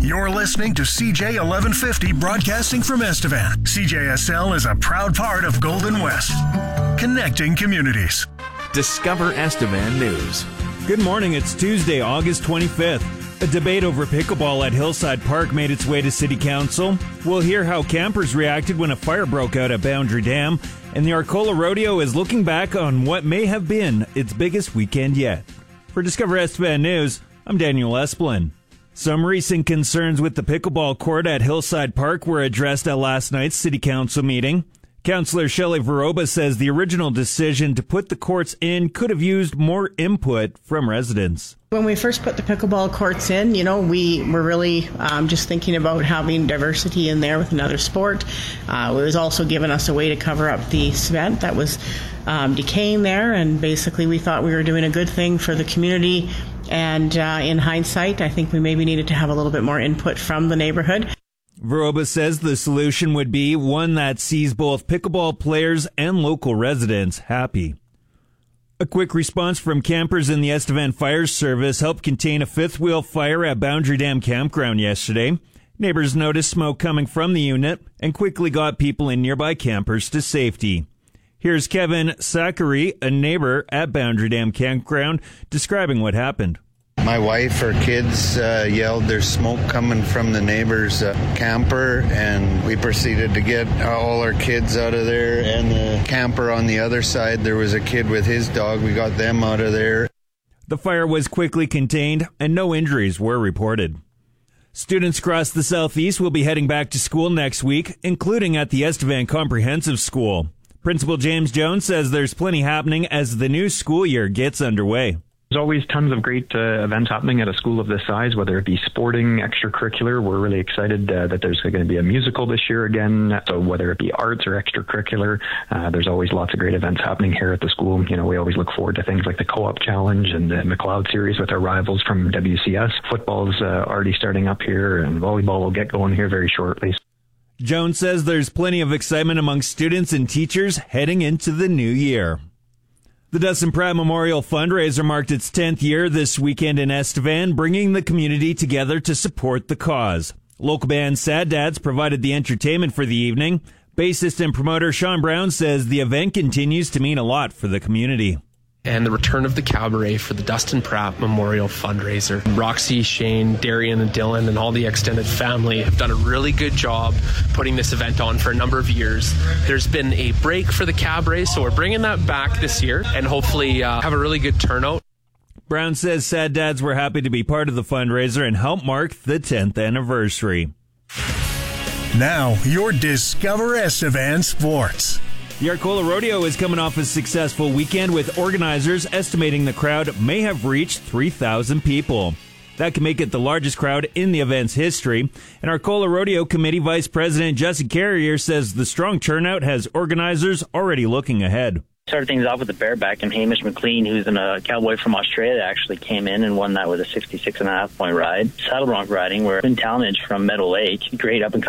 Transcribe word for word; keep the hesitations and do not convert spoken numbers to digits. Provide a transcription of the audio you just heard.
You're listening to C J eleven fifty broadcasting from Estevan. C J S L is a proud part of Golden West, connecting communities. Discover Estevan News. Good morning. It's Tuesday, August twenty-fifth. A debate over pickleball at Hillside Park made its way to City Council. We'll hear how campers reacted when a fire broke out at Boundary Dam. And the Arcola Rodeo is looking back on what may have been its biggest weekend yet. For Discover Estevan News, I'm Daniel Esplin. Some recent concerns with the pickleball court at Hillside Park were addressed at last night's City Council meeting. Councillor Shelley Veroba says the original decision to put the courts in could have used more input from residents. When we first put the pickleball courts in, you know, we were really um, just thinking about having diversity in there with another sport. Uh, it was also giving us a way to cover up the cement that was um, decaying there, and basically we thought we were doing a good thing for the community. And uh, in hindsight, I think we maybe needed to have a little bit more input from the neighborhood. Veroba says the solution would be one that sees both pickleball players and local residents happy. A quick response from campers in the Estevan Fire Service helped contain a fifth wheel fire at Boundary Dam Campground yesterday. Neighbors noticed smoke coming from the unit and quickly got people in nearby campers to safety. Here's Kevin Zachary, a neighbor at Boundary Dam Campground, describing what happened. My wife or kids uh, yelled there's smoke coming from the neighbor's uh, camper, and we proceeded to get all our kids out of there, and the camper on the other side, there was a kid with his dog. We got them out of there. The fire was quickly contained and no injuries were reported. Students across the southeast will be heading back to school next week, including at the Estevan Comprehensive School. Principal James Jones says there's plenty happening as the new school year gets underway. There's always tons of great uh, events happening at a school of this size, whether it be sporting, extracurricular. We're really excited uh, that there's going to be a musical this year again. So whether it be arts or extracurricular, uh, there's always lots of great events happening here at the school. You know, we always look forward to things like the Co-op Challenge and the McLeod Series with our rivals from W C S. Football's uh, already starting up here, and volleyball will get going here very shortly. Jones says there's plenty of excitement among students and teachers heading into the new year. The Dustin Pratt Memorial Fundraiser marked its tenth year this weekend in Estevan, bringing the community together to support the cause. Local band Sad Dads provided the entertainment for the evening. Bassist and promoter Sean Brown says the event continues to mean a lot for the community. And the return of the cabaret for the Dustin Pratt Memorial Fundraiser. Roxy, Shane, Darian, and Dylan, and all the extended family have done a really good job putting this event on for a number of years. There's been a break for the cabaret, so we're bringing that back this year and hopefully uh, have a really good turnout. Brown says Sad Dads were happy to be part of the fundraiser and help mark the tenth anniversary. Now, your Discover Estevan Sports. The Arcola Rodeo is coming off a successful weekend with organizers estimating the crowd may have reached three thousand people. That can make it the largest crowd in the event's history. And Arcola Rodeo Committee Vice President Jesse Carrier says the strong turnout has organizers already looking ahead. Started things off with the bareback, and Hamish McLean, who's a cowboy from Australia, actually came in and won that with a sixty-six and a half point ride. Saddle bronc riding, where Quinn Talmadge from Meadow Lake, great up and